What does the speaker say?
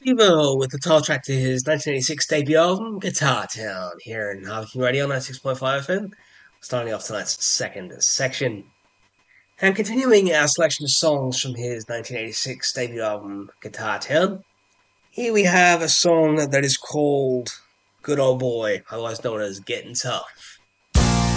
Devo with the title track to his 1986 debut album, Guitar Town, here in Harlequin Radio 96.5 FM, starting off tonight's second section. And continuing our selection of songs from his 1986 debut album, Guitar Town, here we have a song that is called Good Old Boy, otherwise known as Getting Tough.